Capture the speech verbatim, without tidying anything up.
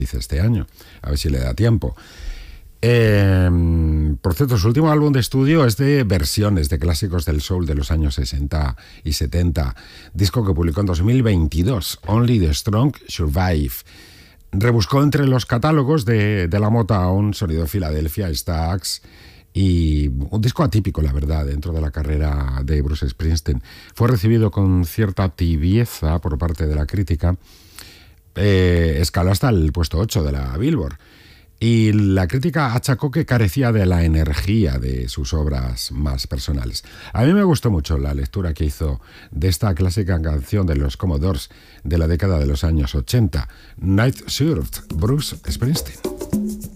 dice este año, a ver si le da tiempo. Eh, por cierto, su último álbum de estudio es de versiones de clásicos del soul de los años sesenta y setenta, disco que publicó en dos mil veintidós, Only the Strong Survive. Rebuscó entre los catálogos de, de la Motown, sonido Philadelphia, Stax, y un disco atípico, la verdad, dentro de la carrera de Bruce Springsteen. Fue recibido con cierta tibieza por parte de la crítica, eh, escaló hasta el puesto ocho de la Billboard. Y la crítica achacó que carecía de la energía de sus obras más personales. A mí me gustó mucho la lectura que hizo de esta clásica canción de los Commodores de la década de los años ochenta, Night Surfed, Bruce Springsteen.